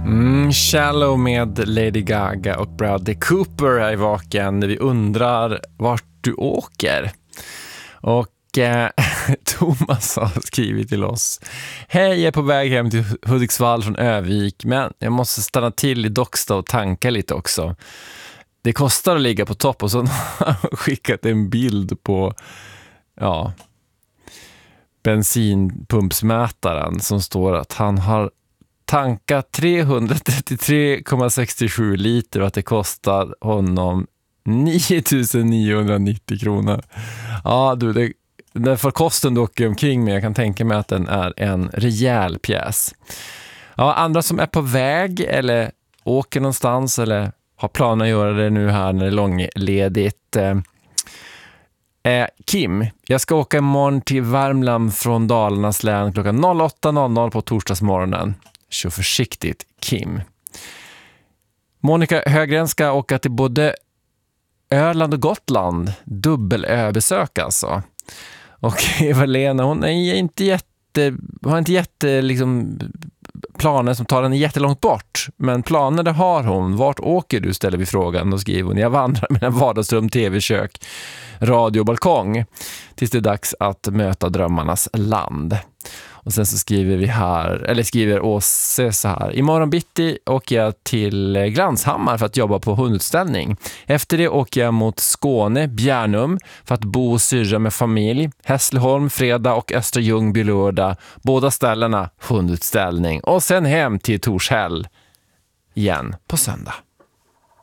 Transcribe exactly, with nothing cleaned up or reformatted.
Mm, Shallow med Lady Gaga och Bradley Cooper är i vaken. Vi undrar vart du åker. Och eh, Thomas har skrivit till oss: hej, jag är på väg hem till Hudiksvall från Övik, men jag måste stanna till i Docksta och tanka lite också. Det kostar att ligga på topp. Och så har han skickat en bild på ja, bensinpumpsmätaren som står att han har tankat trehundratrettiotre komma sextiosju liter och att det kostar honom nio tusen niohundranittio kronor. Ja, du, det, den för kosten du åker omkring med, jag kan tänka mig att den är en rejäl pjäs. Ja, andra som är på väg eller åker någonstans eller har planer att göra det nu här när det är långledigt. Eh, Kim, jag ska åka imorgon till Värmland från Dalarnas län klockan åtta noll noll på torsdagsmorgonen. Kör försiktigt, Kim. Monica Högren ska åka till både Öland och Gotland. Dubbelöbesök alltså. Och Eva-Lena, hon är inte jätte, har inte jätte liksom, planer som tar henne jättelångt bort. Men planer det har hon. Vart åker du, ställer vi frågan. Då skriver hon: jag vandrar mellan vardagsrum, tv-kök, radio och balkong tills det är dags att möta drömmarnas land. Och sen så skriver vi här, eller skriver Åse så här: imorgon bitti åker jag till Glanshammar för att jobba på hundutställning. Efter det åker jag mot Skåne, Bjärnum, för att bo och syrra med familj. Hässleholm fredag och Östra Ljungby lördag. Båda ställena hundutställning. Och sen hem till Torshäll igen på söndag.